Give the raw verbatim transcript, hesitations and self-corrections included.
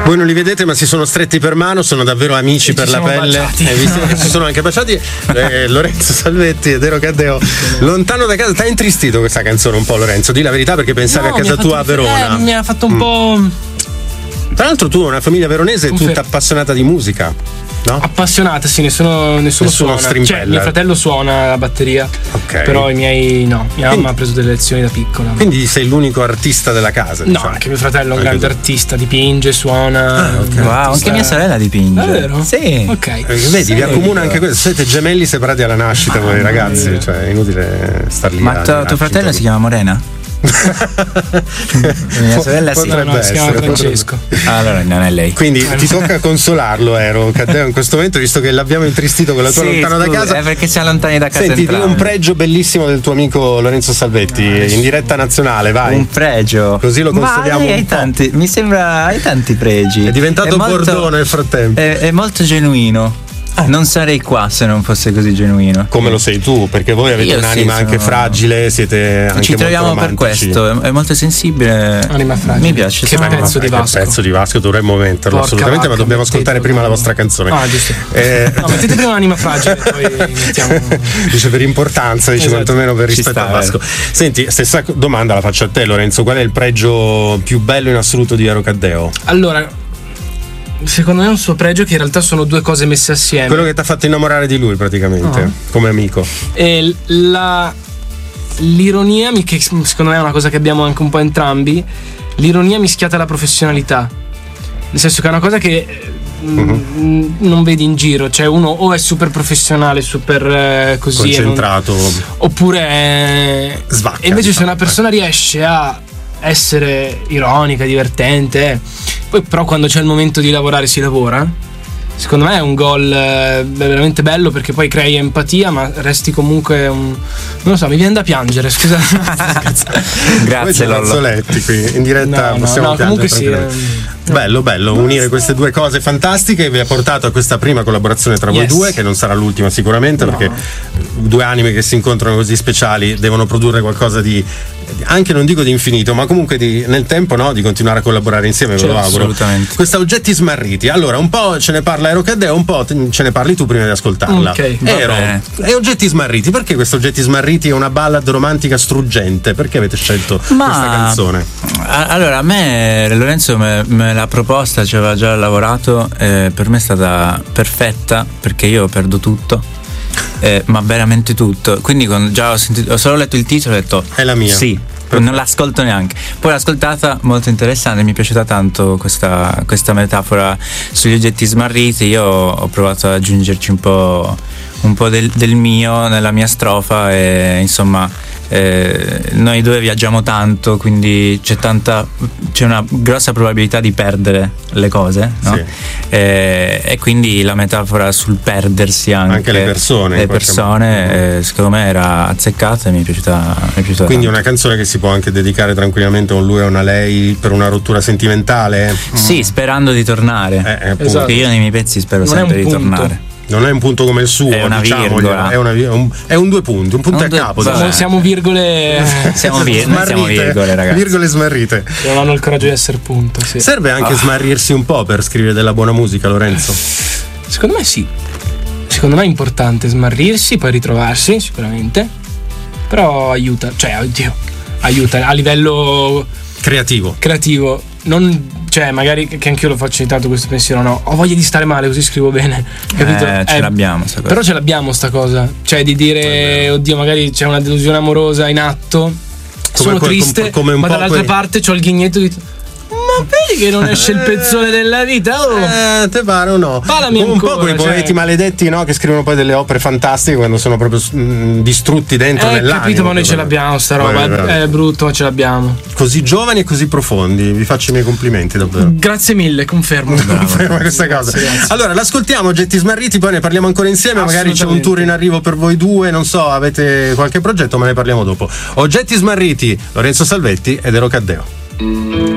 Voi non li vedete, ma si sono stretti per mano, sono davvero amici e per la pelle. Baciati. E visto che si sono anche baciati, eh, Lorenzo Salvetti ed Ero Caddeo, Lontano da casa. T'ha intristito questa canzone un po', Lorenzo? Di la verità, perché pensavi no, a casa tua a Verona. Eh, mi ha fatto un mm. po'. Tra l'altro, tu hai una famiglia veronese Confer- tutta appassionata di musica, no? Appassionata, sì, nessuno, nessuno, nessuno suona. Cioè, mio fratello suona la batteria, okay. Però i miei no. Mia quindi, mamma ha preso delle lezioni da piccola. Quindi sei l'unico artista della casa? No, diciamo. Anche mio fratello è un anche grande tu. artista, dipinge, suona. Ah, okay. Wow, anche mia sorella dipinge. Davvero? Sì. Ok. Eh, vedi, sì. vi accomuna anche questo. Siete gemelli separati alla nascita, voi ragazzi, mia. Cioè è inutile star lì. Ma tuo, tuo fratello si chiama Morena? Mia sorella sì. No, no, si chiama Francesco. Ah, allora non è lei. Quindi ti tocca consolarlo, Ero Caddeo, in questo momento, visto che l'abbiamo intristito con la tua sì, Lontano scusa, da casa. È perché siamo lontani da casa. Senti, di un pregio bellissimo del tuo amico Lorenzo Salvetti, no, in diretta nazionale, vai. Un pregio. Così lo consoliamo. Ma hai tanti, mi sembra hai tanti pregi. È diventato Bordeaux nel frattempo. È, è molto genuino. Ah, non sarei qua se non fosse così genuino. Come lo sei tu, perché voi avete Io un'anima sì, anche sono... fragile, siete anche ci troviamo molto per questo, è molto sensibile. Anima fragile. Mi piace. Che pezzo di Vasco. Che pezzo di Vasco, dovremmo metterlo. Porca assolutamente, vacca, ma dobbiamo ascoltare prima la vostra canzone. Ah, giusto. Eh... No, mettete prima l'anima fragile, poi mettiamo. Dice per importanza, dice esatto. Quantomeno per rispetto a Vasco. Senti, stessa domanda la faccio a te, Lorenzo. Qual è il pregio più bello in assoluto di Ero Caddeo? Allora, secondo me è un suo pregio che in realtà sono due cose messe assieme. Quello che ti ha fatto innamorare di lui praticamente, oh. come amico. E la l'ironia, che secondo me è una cosa che abbiamo anche un po' entrambi, l'ironia mischiata alla professionalità. Nel senso che è una cosa che uh-huh. non vedi in giro, cioè uno o è super professionale, super eh, così concentrato, non, oppure è svacca. E invece se una persona riesce a essere ironica, divertente, poi però quando c'è il momento di lavorare si lavora, secondo me è un gol eh, veramente bello, perché poi crei empatia ma resti comunque un... non lo so, mi viene da piangere, scusa. Grazie Lollo. Mazzoletti qui in diretta, no, possiamo no, no, piangere comunque sì, eh. Bello, bello, unire queste due cose fantastiche vi ha portato a questa prima collaborazione tra yes. voi due, che non sarà l'ultima sicuramente, no. Perché due anime che si incontrano così speciali devono produrre qualcosa di, anche non dico di infinito, ma comunque di, nel tempo, no, di continuare a collaborare insieme, cioè, ve lo auguro. Assolutamente. Questa Oggetti Smarriti, allora un po' ce ne parla Ero Caddeo, un po' ce ne parli tu prima di ascoltarla. Ok, Ero, e Oggetti Smarriti, perché questo Oggetti Smarriti è una ballad romantica struggente? Perché avete scelto ma, questa canzone? Allora, a me Lorenzo me, me l'ha proposta, ci aveva già lavorato, eh, per me è stata perfetta, perché io perdo tutto, eh, ma veramente tutto. Quindi quando già ho sentito, ho solo letto il titolo e ho detto è la mia. Sì, non l'ascolto neanche. Poi l'ho ascoltata, molto interessante, mi è piaciuta tanto questa, questa metafora sugli oggetti smarriti. Io ho provato ad aggiungerci un po', un po' del, del mio nella mia strofa e insomma eh, noi due viaggiamo tanto, quindi c'è tanta c'è una grossa probabilità di perdere le cose, no? Sì. E, e quindi la metafora sul perdersi anche, anche le persone le persone eh, secondo me era azzeccata e mi è piaciuta, mi è piaciuta quindi tanto. Una canzone che si può anche dedicare tranquillamente a un lui e a una lei per una rottura sentimentale? Sì, sperando di tornare, eh, eh, esatto. Io nei miei pezzi spero non sempre di punto. tornare. Non è un punto come il suo, è una virgola. È, una, è, un, è un due punti, un punto un a due, capo. Siamo, siamo virgole. Siamo, vir- noi siamo virgole, ragazzi. Virgole smarrite. Non hanno il coraggio di essere punto. Sì. Serve anche oh. smarrirsi un po' per scrivere della buona musica, Lorenzo? Secondo me sì. Secondo me è importante smarrirsi, poi ritrovarsi, sicuramente. Però aiuta, cioè, oddio, aiuta a livello creativo. Creativo. Non, cioè, magari che anch'io lo faccio ogni tanto questo pensiero, no, ho voglia di stare male, così scrivo bene, capito? Eh, ce eh, l'abbiamo sta cosa. Però ce l'abbiamo sta cosa, cioè di dire, oddio, magari c'è una delusione amorosa in atto, come sono quel, triste, come, come ma dall'altra quei... parte c'ho il ghignetto di... Ma vedi che non esce il pezzone della vita? Oh. Eh, te pare o no? Parlami un ancora, po' quei poeti cioè... maledetti, no? Che scrivono poi delle opere fantastiche quando sono proprio mh, distrutti dentro eh, nell'animo. Capito, ma noi ce l'abbiamo sta roba, è, è brutto, ma ce l'abbiamo. Così giovani e così profondi, vi faccio i miei complimenti davvero. Grazie mille, confermo. Conferma questa cosa. Grazie, grazie. Allora, l'ascoltiamo, Oggetti Smarriti, poi ne parliamo ancora insieme, magari c'è un tour in arrivo per voi due, non so, avete qualche progetto, ma ne parliamo dopo. Oggetti Smarriti, Lorenzo Salvetti ed Ero Caddeo.